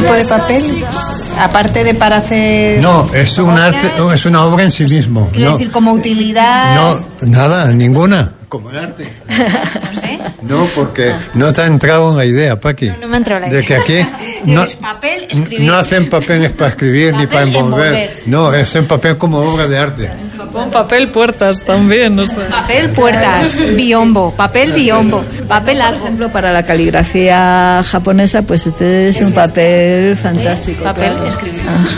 tipo de papel? Aparte de para hacer... No, es un arte, es una obra en sí mismo. Quiero decir, como utilidad... No, nada, ninguna. Como el arte. No sé. No, porque no te ha entrado en la idea, Paqui. No me ha entrado la idea. De que aquí Es papel, escribir. no hacen papeles para escribir ni para envolver. No, es en papel como obra de arte. Con papel puertas también, no sé. Papel, puertas, biombo, papel, papel Por algo. ejemplo, para la caligrafía japonesa, pues este es un papel fantástico. Papel, claro. escribir.